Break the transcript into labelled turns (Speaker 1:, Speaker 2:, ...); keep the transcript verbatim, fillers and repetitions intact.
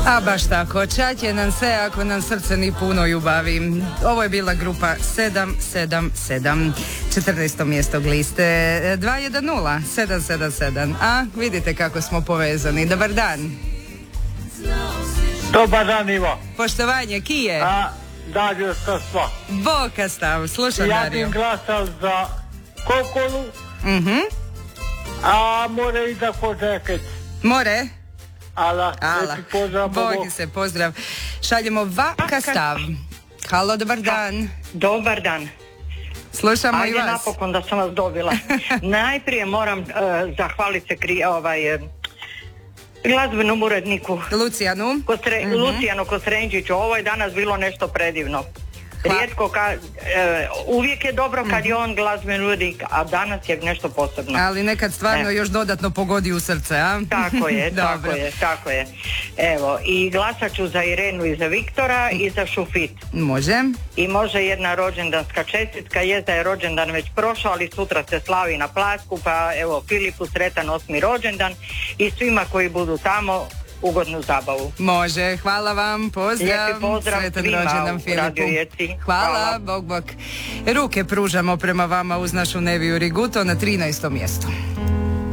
Speaker 1: A baš tako, čaće nam se ako nam srce ni puno ljubavi. Ovo je bila grupa sedam sedam sedam, četrnaesto mjesto liste, dva jedan nula sedam sedam sedam. A vidite kako smo povezani. Dobar dan.
Speaker 2: Dobar dan, Ivo.
Speaker 1: Poštovanje, kije?
Speaker 2: A, Dario Stastva.
Speaker 1: Boka stav, slušam,
Speaker 2: ja
Speaker 1: Dario.
Speaker 2: Ja bih glasal za Kokolu,
Speaker 1: Mhm.
Speaker 2: a more i za Kožekec.
Speaker 1: More?
Speaker 2: Ala,
Speaker 1: Ala.
Speaker 2: pozdrav.
Speaker 1: Bogi se, pozdrav. Šaljemo vaka stav. Halo, dobar dan.
Speaker 3: Dobar dan.
Speaker 1: Slušamo
Speaker 3: Ajde,
Speaker 1: i vas.
Speaker 3: napokon da sam vas dobila. Najprije moram uh, zahvaliti se kri, ovaj, uh, glazbenom uredniku
Speaker 1: Lucijanu.
Speaker 3: Kostre,
Speaker 1: mm-hmm.
Speaker 3: Lucijanu Kostrenčiću. Ovo je danas bilo nešto predivno.
Speaker 1: Hva?
Speaker 3: Rijetko, ka, e, uvijek je dobro kad mm-hmm. je on glazbeni urednik, a danas je nešto posebno.
Speaker 1: Ali nekad stvarno
Speaker 3: e.
Speaker 1: još dodatno pogodi u srce, a?
Speaker 3: Tako je, tako je, tako je. Evo, i glasat ću za Irenu i za Viktora i za Šufit.
Speaker 1: Može.
Speaker 3: I može jedna rođendanska čestitka, je da je rođendan već prošao, ali sutra se slavi na Plasku, pa evo Filipu sretan osmi rođendan i svima koji budu tamo ugodnu zabavu.
Speaker 1: Može, hvala vam, pozdrav.
Speaker 3: Lijepi pozdrav
Speaker 1: Sretan
Speaker 3: svima
Speaker 1: rođendan
Speaker 3: u
Speaker 1: Filipu.
Speaker 3: Radio Jeci.
Speaker 1: Hvala,
Speaker 3: Hvala,
Speaker 1: bog bog. Ruke pružamo prema vama uz našu Neviju Riguto na trinaestom mjestu.